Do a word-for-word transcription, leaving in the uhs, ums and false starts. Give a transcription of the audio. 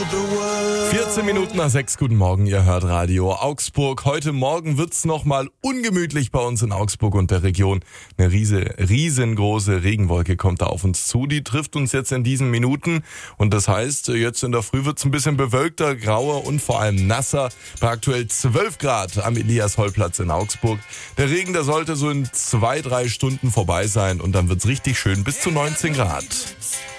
vierzehn Minuten nach sechs, guten Morgen, ihr hört Radio Augsburg. Heute Morgen wird's nochmal ungemütlich bei uns in Augsburg und der Region. Eine riese, riesengroße Regenwolke kommt da auf uns zu, die trifft uns jetzt in diesen Minuten. Und das heißt, jetzt in der Früh wird's ein bisschen bewölkter, grauer und vor allem nasser. Bei aktuell zwölf Grad am Elias-Holl-Platz in Augsburg. Der Regen, der sollte so in zwei, drei Stunden vorbei sein und dann wird's richtig schön bis zu neunzehn Grad.